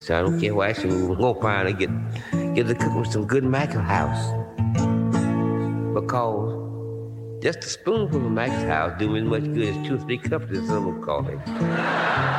So I don't care why she will go find and get the cook with some good Michael House. Because just a spoonful of Michael House do me as much good as 2 or 3 cups of some coffee.